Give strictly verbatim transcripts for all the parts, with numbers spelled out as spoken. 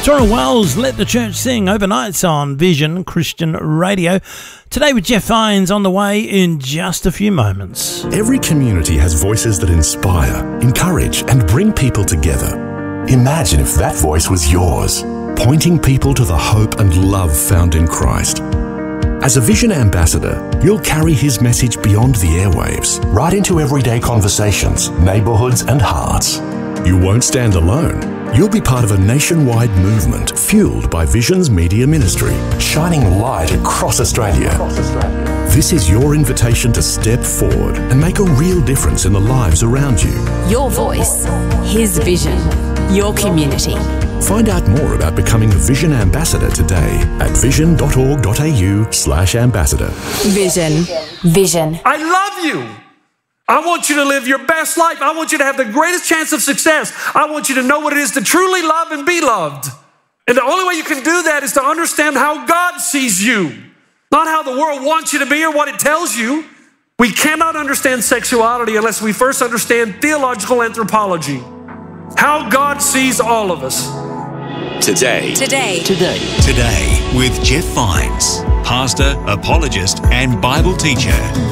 Torrell Wells, Let the Church Sing, overnights on Vision Christian Radio. Today with Jeff Vines on the way in just a few moments. Every community has voices that inspire, encourage, and bring people together. Imagine if that voice was yours, pointing people to the hope and love found in Christ. As a Vision ambassador, you'll carry his message beyond the airwaves, right into everyday conversations, neighbourhoods, and hearts. You won't stand alone. You'll be part of a nationwide movement fueled by Vision's media ministry, shining light across Australia. Across Australia. This is your invitation to step forward and make a real difference in the lives around you. Your voice, his vision, your community. Find out more about becoming a Vision ambassador today at vision.org.au slash ambassador. Vision. Vision. I love you. I want you to live your best life. I want you to have the greatest chance of success. I want you to know what it is to truly love and be loved. And the only way you can do that is to understand how God sees you, not how the world wants you to be or what it tells you. We cannot understand sexuality unless we first understand theological anthropology, how God sees all of us. Today. Today. Today. Today with Jeff Vines, pastor, apologist, and Bible teacher.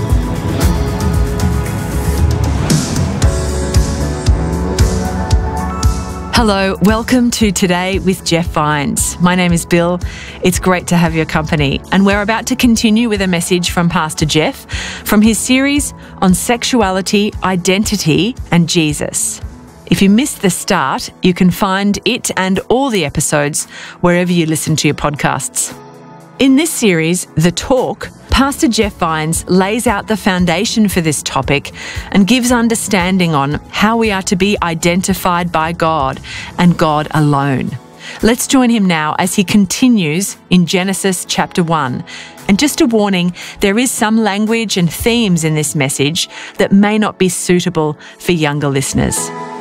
Hello, welcome to Today with Jeff Vines. My name is Bill. It's great to have your company. And we're about to continue with a message from Pastor Jeff from his series on sexuality, identity, and Jesus. If you missed the start, you can find it and all the episodes wherever you listen to your podcasts. In this series, The Talk, Pastor Jeff Vines lays out the foundation for this topic and gives understanding on how we are to be identified by God and God alone. Let's join him now as he continues in Genesis chapter one. And just a warning, there is some language and themes in this message that may not be suitable for younger listeners.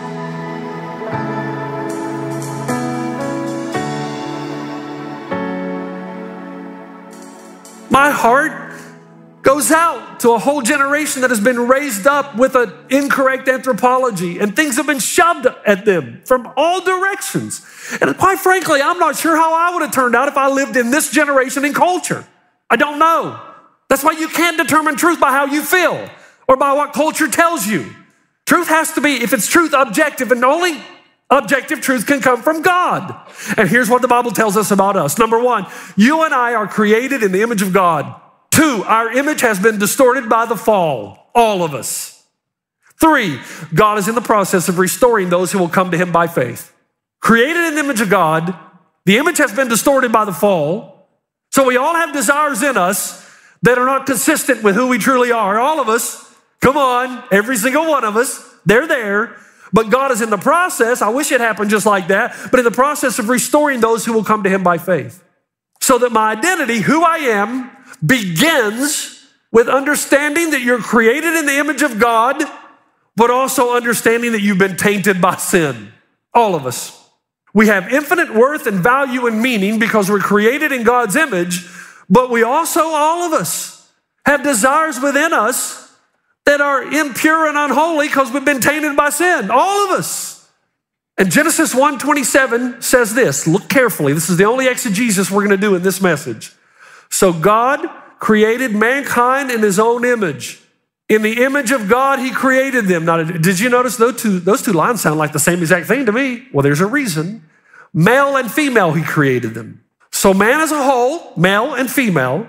My heart goes out to a whole generation that has been raised up with an incorrect anthropology, and things have been shoved at them from all directions. And quite frankly, I'm not sure how I would have turned out if I lived in this generation and culture. I don't know. That's why you can't determine truth by how you feel or by what culture tells you. Truth has to be, if it's truth, objective, and only objective truth can come from God. And here's what the Bible tells us about us. Number one, you and I are created in the image of God. Two, our image has been distorted by the fall, all of us. Three, God is in the process of restoring those who will come to him by faith. Created in the image of God, the image has been distorted by the fall. So we all have desires in us that are not consistent with who we truly are. All of us, come on, every single one of us, they're there. But God is in the process, I wish it happened just like that, but in the process of restoring those who will come to him by faith. So that my identity, who I am, begins with understanding that you're created in the image of God, but also understanding that you've been tainted by sin. All of us. We have infinite worth and value and meaning because we're created in God's image, but we also, all of us, have desires within us that are impure and unholy because we've been tainted by sin. All of us. And Genesis one twenty-seven says this. Look carefully. This is the only exegesis we're going to do in this message. So God created mankind in his own image. In the image of God, he created them. Now, did you notice those two, those two lines sound like the same exact thing to me? Well, there's a reason. Male and female, he created them. So man as a whole, male and female,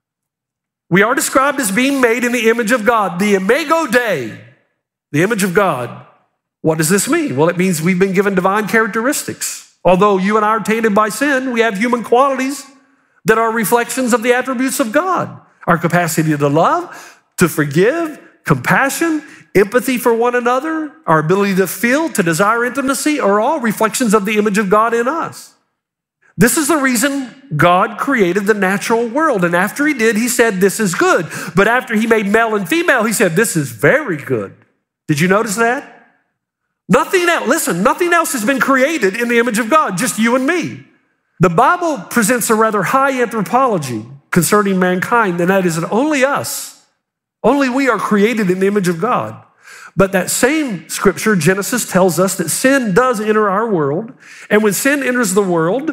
we are described as being made in the image of God. The imago Dei, the image of God. What does this mean? Well, it means we've been given divine characteristics. Although you and I are tainted by sin, we have human qualities that are reflections of the attributes of God. Our capacity to love, to forgive, compassion, empathy for one another, our ability to feel, to desire intimacy are all reflections of the image of God in us. This is the reason God created the natural world. And after he did, he said, this is good. But after he made male and female, he said, this is very good. Did you notice that? Nothing else, listen, nothing else has been created in the image of God, just you and me. The Bible presents a rather high anthropology concerning mankind, and that is that only us, only we are created in the image of God. But that same scripture, Genesis, tells us that sin does enter our world. And when sin enters the world,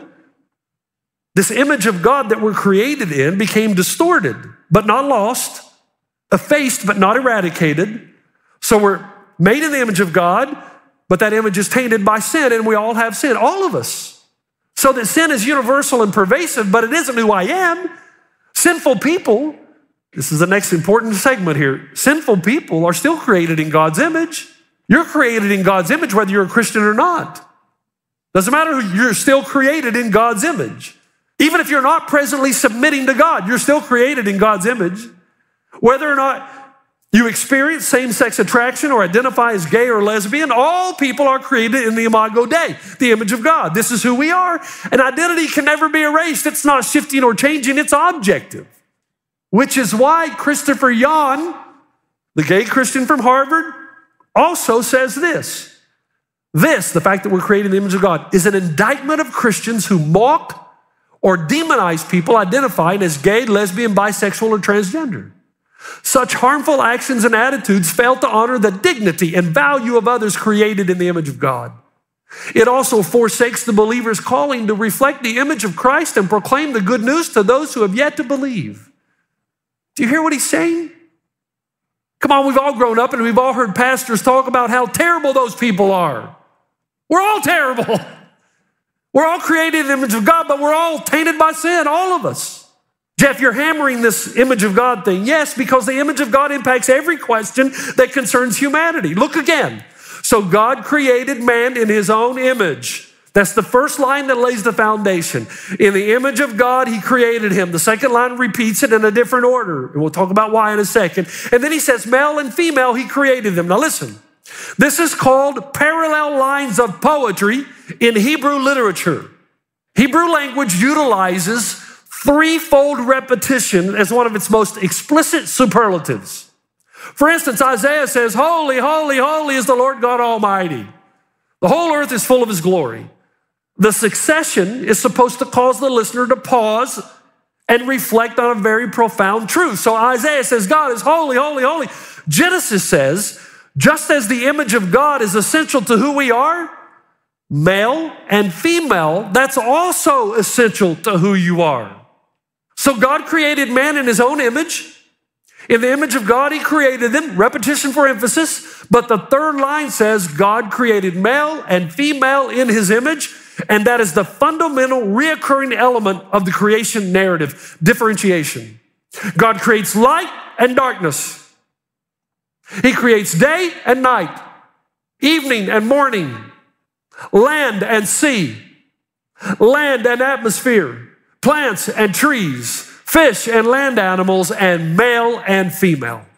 this image of God that we're created in became distorted, but not lost, effaced, but not eradicated. So we're made in the image of God, but that image is tainted by sin, and we all have sin, all of us. So that sin is universal and pervasive, but it isn't who I am. Sinful people, this is the next important segment here. Sinful people are still created in God's image. You're created in God's image whether you're a Christian or not. Doesn't matter who, you're still created in God's image. Even if you're not presently submitting to God, you're still created in God's image. Whether or not you experience same-sex attraction or identify as gay or lesbian, all people are created in the imago Dei, the image of God. This is who we are. And identity can never be erased. It's not shifting or changing, it's objective. Which is why Christopher Yuan, the gay Christian from Harvard, also says this. This, the fact that we're created in the image of God, is an indictment of Christians who mock or demonize people identifying as gay, lesbian, bisexual, or transgender. Such harmful actions and attitudes fail to honor the dignity and value of others created in the image of God. It also forsakes the believer's calling to reflect the image of Christ and proclaim the good news to those who have yet to believe. Do you hear what he's saying? Come on, we've all grown up and we've all heard pastors talk about how terrible those people are. We're all terrible. We're all created in the image of God, but we're all tainted by sin, all of us. Jeff, you're hammering this image of God thing. Yes, because the image of God impacts every question that concerns humanity. Look again. So God created man in his own image. That's the first line that lays the foundation. In the image of God, he created him. The second line repeats it in a different order. And we'll talk about why in a second. And then he says, male and female, he created them. Now listen, this is called parallel lines of poetry in Hebrew literature. Hebrew language utilizes threefold repetition as one of its most explicit superlatives. For instance, Isaiah says, holy, holy, holy is the Lord God Almighty. The whole earth is full of his glory. The succession is supposed to cause the listener to pause and reflect on a very profound truth. So Isaiah says, God is holy, holy, holy. Genesis says, just as the image of God is essential to who we are, male and female, that's also essential to who you are. So God created man in his own image. In the image of God, he created them. Repetition for emphasis. But the third line says God created male and female in his image. And that is the fundamental reoccurring element of the creation narrative, differentiation. God creates light and darkness. He creates day and night, evening and morning, land and sea, land and atmosphere, plants and trees, fish and land animals, and male and female.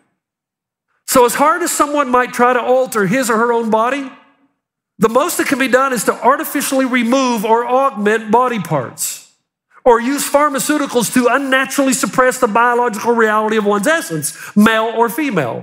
So as hard as someone might try to alter his or her own body, the most that can be done is to artificially remove or augment body parts or use pharmaceuticals to unnaturally suppress the biological reality of one's essence, male or female.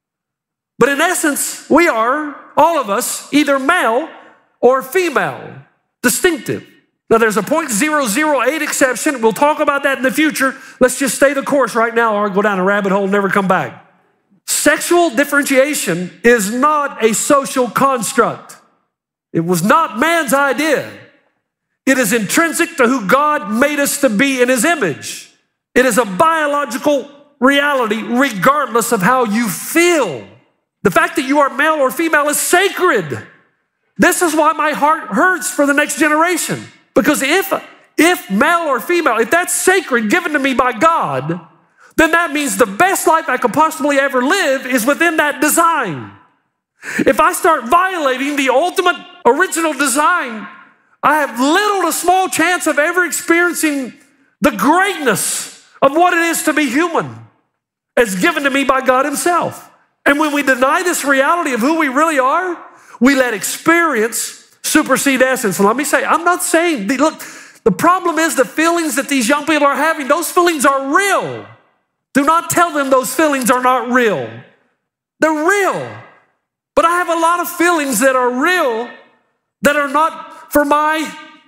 But in essence, we are, all of us, either male or female, distinctive. Now there's a zero point zero zero eight exception. We'll talk about that in the future. Let's just stay the course right now or go down a rabbit hole and never come back. Sexual differentiation is not a social construct. It was not man's idea. It is intrinsic to who God made us to be in his image. It is a biological reality regardless of how you feel. The fact that you are male or female is sacred. This is why my heart hurts for the next generation. Because if, if male or female, if that's sacred, given to me by God, then that means the best life I could possibly ever live is within that design. If I start violating the ultimate original design, I have little to small chance of ever experiencing the greatness of what it is to be human as given to me by God himself. And when we deny this reality of who we really are, we let experience supersede essence. And let me say, I'm not saying, look, the problem is the feelings that these young people are having, those feelings are real. Do not tell them those feelings are not real. They're real. But I have a lot of feelings that are real that are not for my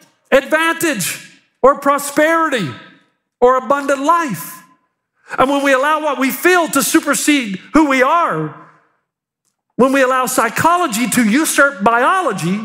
advantage or prosperity or abundant life. And when we allow what we feel to supersede who we are, When we allow psychology to usurp biology,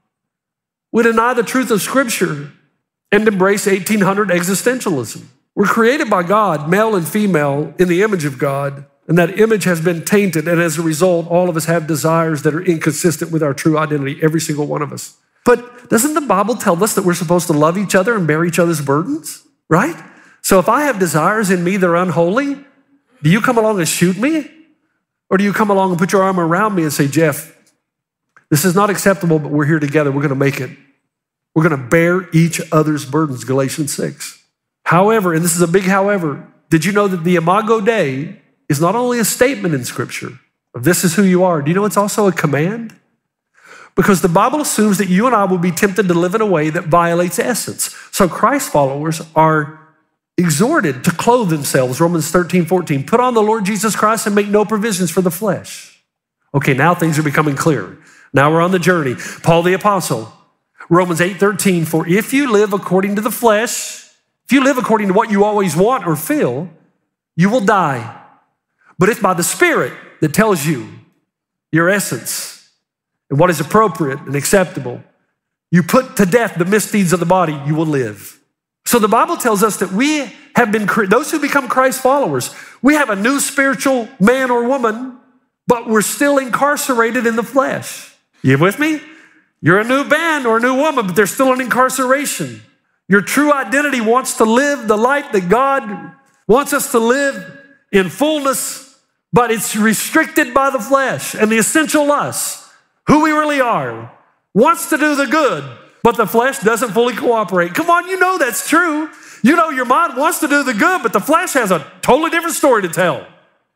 we deny the truth of Scripture and embrace eighteen hundred existentialism. We're created by God, male and female, in the image of God, and that image has been tainted, and as a result, all of us have desires that are inconsistent with our true identity, every single one of us. But doesn't the Bible tell us that we're supposed to love each other and bear each other's burdens, right? So if I have desires in me that are unholy, do you come along and shoot me? Or do you come along and put your arm around me and say, Jeff, this is not acceptable, but we're here together. We're going to make it. We're going to bear each other's burdens, Galatians six. However, and this is a big however, did you know that the Imago Dei is not only a statement in Scripture of this is who you are, do you know it's also a command? Because the Bible assumes that you and I will be tempted to live in a way that violates essence. So Christ followers are exhorted to clothe themselves, Romans thirteen, fourteen. Put on the Lord Jesus Christ and make no provisions for the flesh. Okay, now things are becoming clear. Now we're on the journey. Paul the Apostle, Romans eight, thirteen. For if you live according to the flesh, if you live according to what you always want or feel, you will die. But if by the Spirit that tells you your essence and what is appropriate and acceptable, you put to death the misdeeds of the body, you will live. So the Bible tells us that we have been, those who become Christ followers, we have a new spiritual man or woman, but we're still incarcerated in the flesh. You with me? You're a new man or a new woman, but there's still an incarceration. Your true identity wants to live the life that God wants us to live in fullness, but it's restricted by the flesh and the essential us. Who we really are, wants to do the good, but the flesh doesn't fully cooperate. Come on, you know that's true. You know your mind wants to do the good, but the flesh has a totally different story to tell.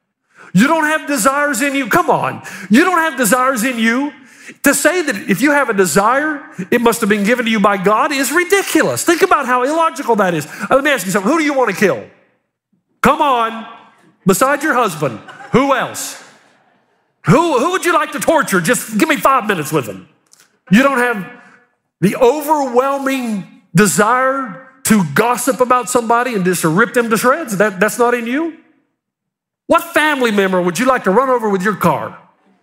You don't have desires in you. Come on. You don't have desires in you. To say that if you have a desire, it must have been given to you by God is ridiculous. Think about how illogical that is. Let me ask you something. Who do you want to kill? Come on. Besides your husband, who else? Who, who would you like to torture? Just give me five minutes with them. You don't have the overwhelming desire to gossip about somebody and just rip them to shreds. That, that's not in you. What family member would you like to run over with your car?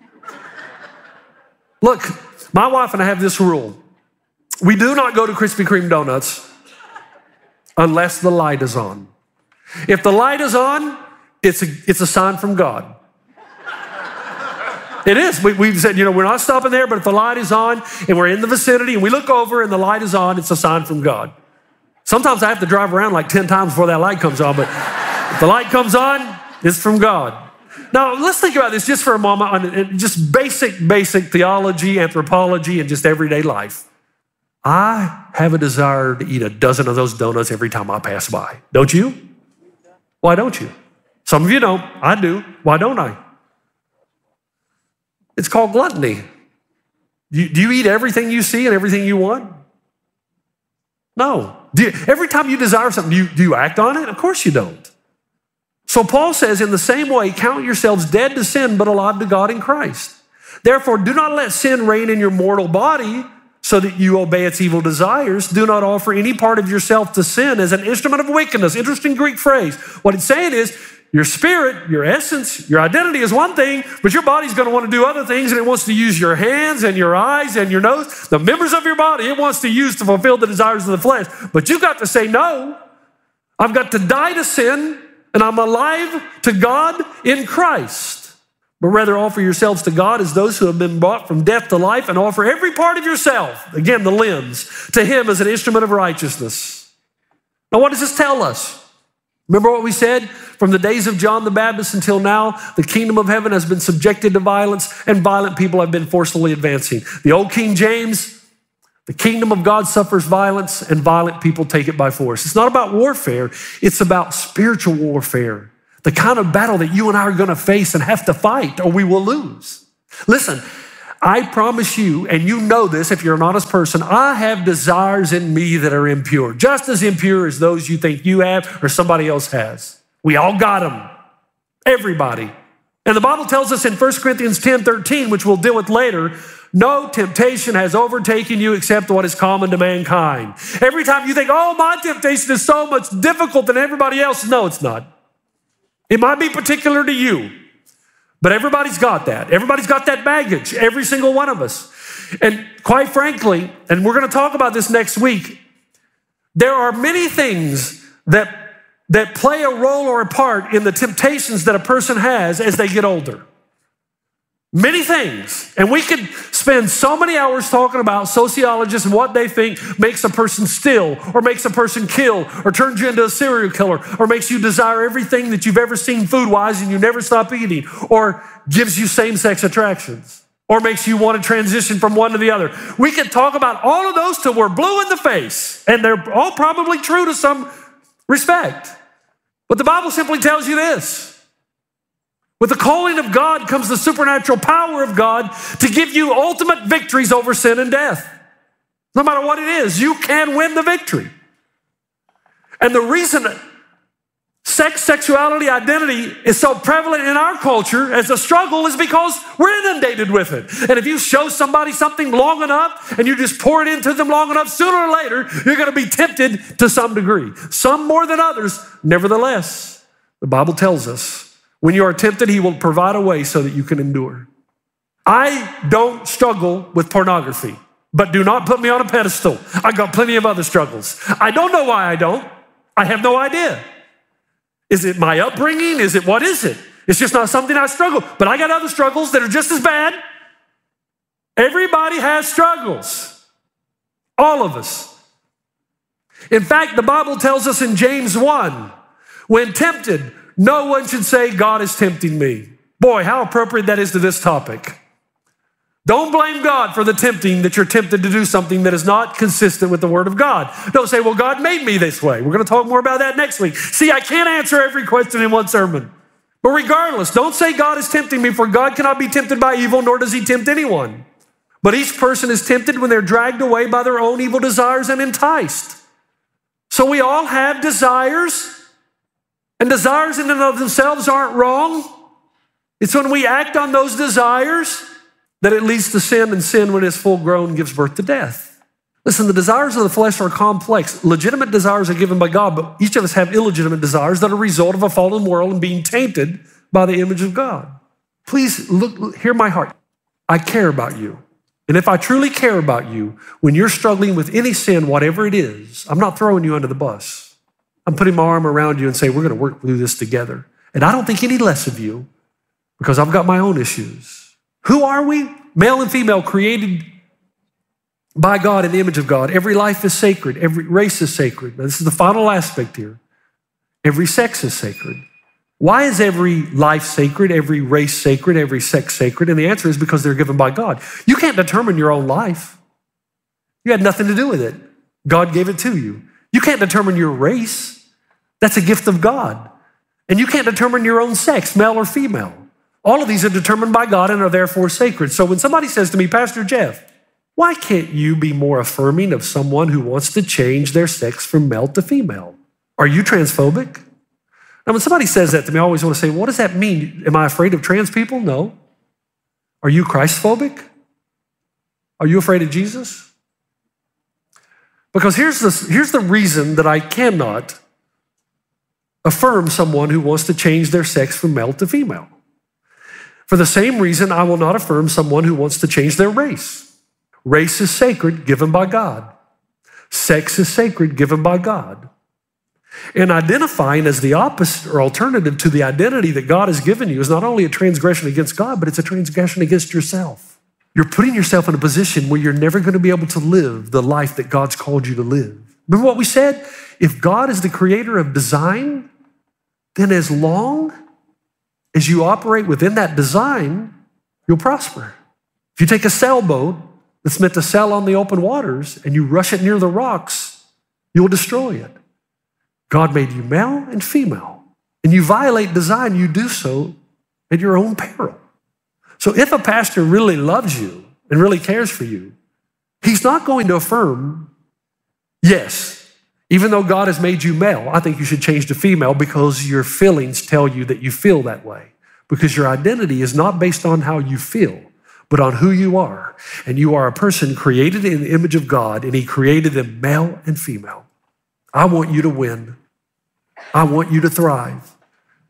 Look, my wife and I have this rule. We do not go to Krispy Kreme donuts unless the light is on. If the light is on, it's a, it's a sign from God. It is. We, we've said, you know, we're not stopping there, but if the light is on and we're in the vicinity and we look over and the light is on, it's a sign from God. Sometimes I have to drive around like ten times before that light comes on, but if the light comes on, it's from God. Now, let's think about this just for a moment on just basic, basic theology, anthropology, and just everyday life. I have a desire to eat a dozen of those donuts every time I pass by. Don't you? Why don't you? Some of you don't. I do. Why don't I? It's called gluttony. You, do you eat everything you see and everything you want? No. Do you, every time you desire something, do you, do you act on it? Of course you don't. So Paul says, in the same way, count yourselves dead to sin, but alive to God in Christ. Therefore, do not let sin reign in your mortal body so that you obey its evil desires. Do not offer any part of yourself to sin as an instrument of wickedness. Interesting Greek phrase. What it's saying is, your spirit, your essence, your identity is one thing, but your body's going to want to do other things, and it wants to use your hands and your eyes and your nose, the members of your body, it wants to use to fulfill the desires of the flesh. But you've got to say, no, I've got to die to sin, and I'm alive to God in Christ. But rather offer yourselves to God as those who have been brought from death to life, and offer every part of yourself, again, the limbs, to Him as an instrument of righteousness. Now, what does this tell us? Remember what we said? From the days of John the Baptist until now, the kingdom of heaven has been subjected to violence, and violent people have been forcefully advancing. The old King James, the kingdom of God suffers violence, and violent people take it by force. It's not about warfare. It's about spiritual warfare, the kind of battle that you and I are going to face and have to fight, or we will lose. Listen, I promise you, and you know this if you're an honest person, I have desires in me that are impure, just as impure as those you think you have or somebody else has. We all got them, everybody. And the Bible tells us in First Corinthians ten thirteen, which we'll deal with later, no temptation has overtaken you except what is common to mankind. Every time you think, oh, my temptation is so much difficult than everybody else, no, it's not. It might be particular to you. But everybody's got that. Everybody's got that baggage, every single one of us. And quite frankly, and we're going to talk about this next week, there are many things that, that play a role or a part in the temptations that a person has as they get older. Many things. And we could spend so many hours talking about sociologists and what they think makes a person steal or makes a person kill or turns you into a serial killer or makes you desire everything that you've ever seen food-wise and you never stop eating or gives you same-sex attractions or makes you want to transition from one to the other. We could talk about all of those till we're blue in the face, and they're all probably true to some respect. But the Bible simply tells you this. With the calling of God comes the supernatural power of God to give you ultimate victories over sin and death. No matter what it is, you can win the victory. And the reason sex, sexuality, identity is so prevalent in our culture as a struggle is because we're inundated with it. And if you show somebody something long enough and you just pour it into them long enough, sooner or later, you're going to be tempted to some degree. Some more than others. Nevertheless, the Bible tells us, when you are tempted, he will provide a way so that you can endure. I don't struggle with pornography, but do not put me on a pedestal. I got plenty of other struggles. I don't know why I don't. I have no idea. Is it my upbringing? Is it, what is it? It's just not something I struggle. But I got other struggles that are just as bad. Everybody has struggles. All of us. In fact, the Bible tells us in James one, when tempted, no one should say, God is tempting me. Boy, how appropriate that is to this topic. Don't blame God for the tempting that you're tempted to do something that is not consistent with the Word of God. Don't say, well, God made me this way. We're going to talk more about that next week. See, I can't answer every question in one sermon. But regardless, don't say God is tempting me, for God cannot be tempted by evil, nor does he tempt anyone. But each person is tempted when they're dragged away by their own evil desires and enticed. So we all have desires. And desires in and of themselves aren't wrong. It's when we act on those desires that it leads to sin, and sin, when it's full grown, gives birth to death. Listen, the desires of the flesh are complex. Legitimate desires are given by God, but each of us have illegitimate desires that are a result of a fallen world and being tainted by the image of God. Please look, hear my heart. I care about you. And if I truly care about you, when you're struggling with any sin, whatever it is, I'm not throwing you under the bus. I'm putting my arm around you and saying, we're going to work through this together. And I don't think any less of you because I've got my own issues. Who are we? Male and female, created by God in the image of God. Every life is sacred. Every race is sacred. Now, this is the final aspect here. Every sex is sacred. Why is every life sacred, every race sacred, every sex sacred? And the answer is because they're given by God. You can't determine your own life. You had nothing to do with it. God gave it to you. You can't determine your race. That's a gift of God. And you can't determine your own sex, male or female. All of these are determined by God and are therefore sacred. So when somebody says to me, Pastor Jeff, why can't you be more affirming of someone who wants to change their sex from male to female? Are you transphobic? Now, when somebody says that to me, I always want to say, what does that mean? Am I afraid of trans people? No. Are you Christphobic? Are you afraid of Jesus? Because here's the, here's the reason that I cannot affirm someone who wants to change their sex from male to female. For the same reason, I will not affirm someone who wants to change their race. Race is sacred, given by God. Sex is sacred, given by God. And identifying as the opposite or alternative to the identity that God has given you is not only a transgression against God, but it's a transgression against yourself. You're putting yourself in a position where you're never going to be able to live the life that God's called you to live. Remember what we said? If God is the creator of design, then as long as you operate within that design, you'll prosper. If you take a sailboat that's meant to sail on the open waters and you rush it near the rocks, you'll destroy it. God made you male and female, and you violate design, you do so at your own peril. So if a pastor really loves you and really cares for you, he's not going to affirm, yes, even though God has made you male, I think you should change to female because your feelings tell you that you feel that way. Because your identity is not based on how you feel, but on who you are. And you are a person created in the image of God, and he created them male and female. I want you to win. I want you to thrive.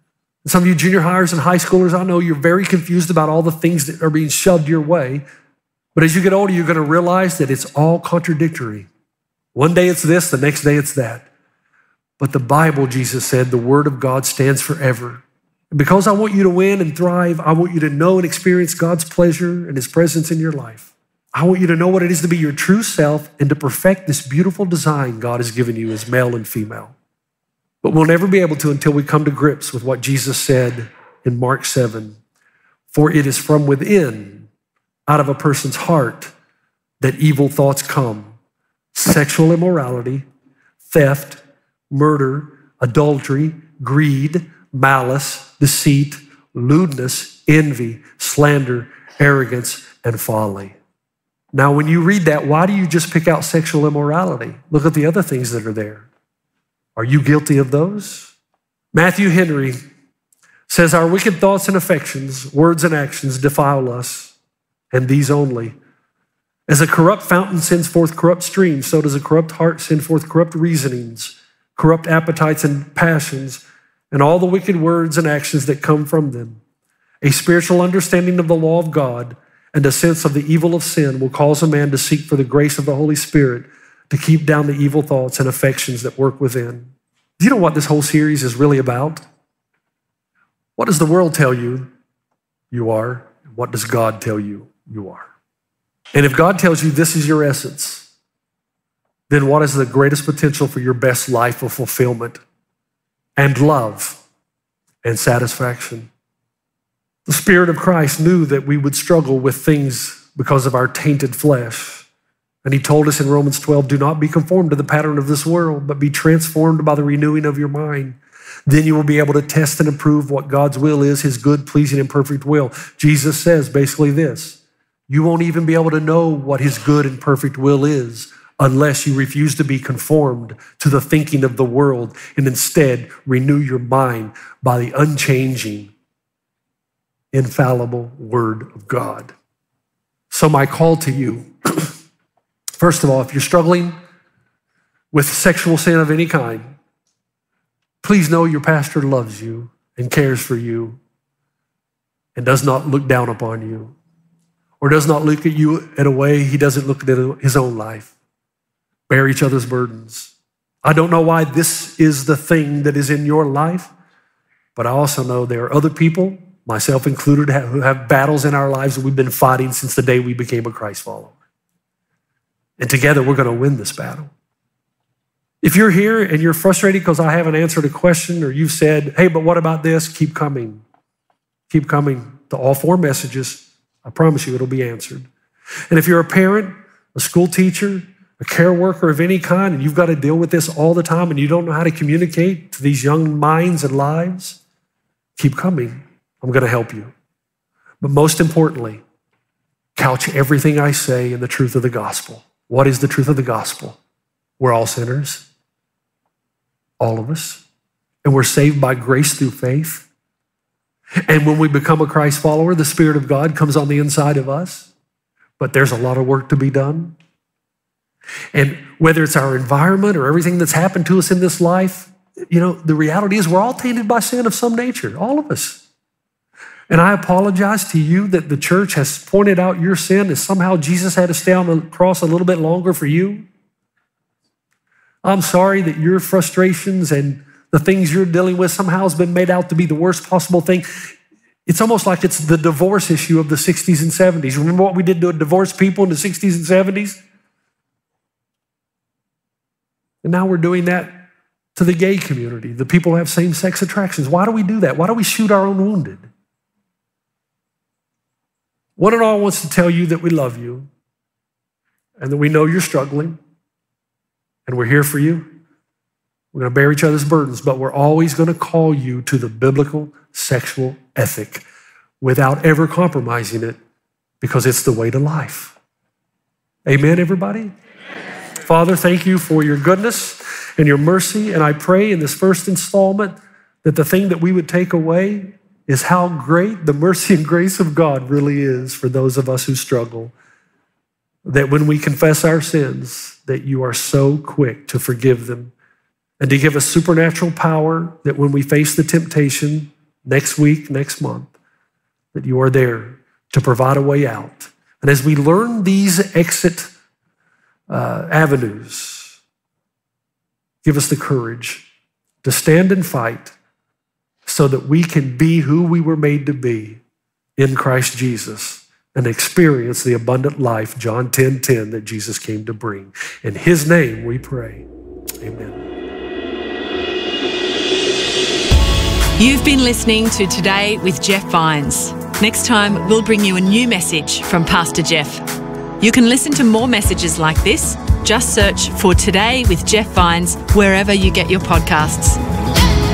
Some of you junior hires and high schoolers, I know you're very confused about all the things that are being shoved your way. But as you get older, you're going to realize that it's all contradictory. One day it's this, the next day it's that. But the Bible, Jesus said, the Word of God stands forever. And because I want you to win and thrive, I want you to know and experience God's pleasure and His presence in your life. I want you to know what it is to be your true self and to perfect this beautiful design God has given you as male and female. But we'll never be able to until we come to grips with what Jesus said in Mark seven. For it is from within, out of a person's heart, that evil thoughts come. Sexual immorality, theft, murder, adultery, greed, malice, deceit, lewdness, envy, slander, arrogance, and folly. Now, when you read that, why do you just pick out sexual immorality? Look at the other things that are there. Are you guilty of those? Matthew Henry says, our wicked thoughts and affections, words and actions defile us, and these only. As a corrupt fountain sends forth corrupt streams, so does a corrupt heart send forth corrupt reasonings, corrupt appetites and passions, and all the wicked words and actions that come from them. A spiritual understanding of the law of God and a sense of the evil of sin will cause a man to seek for the grace of the Holy Spirit to keep down the evil thoughts and affections that work within. Do you know what this whole series is really about? What does the world tell you you are? And what does God tell you you are? And if God tells you this is your essence, then what is the greatest potential for your best life of fulfillment and love and satisfaction? The Spirit of Christ knew that we would struggle with things because of our tainted flesh. And He told us in Romans twelve, do not be conformed to the pattern of this world, but be transformed by the renewing of your mind. Then you will be able to test and approve what God's will is, His good, pleasing, and perfect will. Jesus says basically this, you won't even be able to know what His good and perfect will is unless you refuse to be conformed to the thinking of the world and instead renew your mind by the unchanging, infallible Word of God. So my call to you, first of all, if you're struggling with sexual sin of any kind, please know your pastor loves you and cares for you and does not look down upon you or does not look at you in a way He doesn't look at His own life. Bear each other's burdens. I don't know why this is the thing that is in your life, but I also know there are other people, myself included, who have battles in our lives that we've been fighting since the day we became a Christ follower. And together we're going to win this battle. If you're here and you're frustrated because I haven't answered a question or you've said, hey, but what about this? Keep coming. Keep coming to all four messages. I promise you it'll be answered. And if you're a parent, a school teacher, a care worker of any kind, and you've got to deal with this all the time and you don't know how to communicate to these young minds and lives, keep coming. I'm going to help you. But most importantly, couch everything I say in the truth of the gospel. What is the truth of the gospel? We're all sinners, all of us, and we're saved by grace through faith. And when we become a Christ follower, the Spirit of God comes on the inside of us, but there's a lot of work to be done. And whether it's our environment or everything that's happened to us in this life, you know, the reality is we're all tainted by sin of some nature, all of us. And I apologize to you that the church has pointed out your sin as somehow Jesus had to stay on the cross a little bit longer for you. I'm sorry that your frustrations and the things you're dealing with somehow has been made out to be the worst possible thing. It's almost like it's the divorce issue of the sixties and seventies. Remember what we did to divorce people in the sixties and seventies? And now we're doing that to the gay community, the people who have same-sex attractions. Why do we do that? Why do we shoot our own wounded? One and all wants to tell you that we love you and that we know you're struggling and we're here for you. We're going to bear each other's burdens, but we're always going to call you to the biblical sexual ethic without ever compromising it because it's the way to life. Amen, everybody? Amen. Father, thank you for your goodness and your mercy, and I pray in this first installment that the thing that we would take away is how great the mercy and grace of God really is for those of us who struggle. That when we confess our sins, that you are so quick to forgive them and to give us supernatural power that when we face the temptation, next week, next month, that you are there to provide a way out. And as we learn these exit uh, avenues, give us the courage to stand and fight so that we can be who we were made to be in Christ Jesus and experience the abundant life, John ten ten, that Jesus came to bring. In his name we pray. Amen. You've been listening to Today with Jeff Vines. Next time, we'll bring you a new message from Pastor Jeff. You can listen to more messages like this. Just search for Today with Jeff Vines wherever you get your podcasts.